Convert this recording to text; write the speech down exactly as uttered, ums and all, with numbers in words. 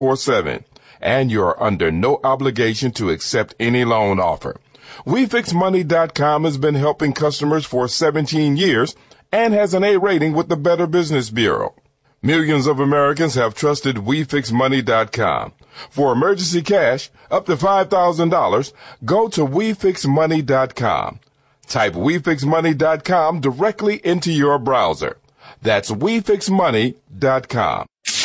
four seven, and you're under no obligation to accept any loan offer. we fix money dot com has been helping customers for seventeen years and has an A rating with the Better Business Bureau. Millions of Americans have trusted we fix money dot com. For emergency cash up to five thousand dollars, go to we fix money dot com. Type we fix money dot com directly into your browser. That's we fix money dot com.